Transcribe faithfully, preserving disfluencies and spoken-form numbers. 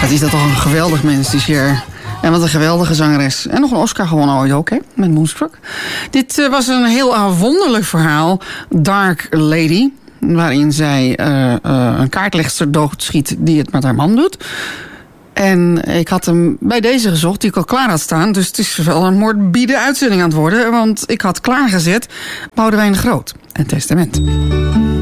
Wat is dat toch een geweldig mens, die Cher. En wat een geweldige zangeres. En nog een Oscar gewonnen ooit ook, hè? Met Moonstruck. Dit uh, was een heel uh, wonderlijk verhaal. Dark Lady. Waarin zij uh, uh, een kaartlegster doodschiet die het met haar man doet. En ik had hem bij deze gezocht, die ik al klaar had staan. Dus het is wel een morbide uitzending aan het worden. Want ik had klaargezet Boudewijn de Groot en Testament.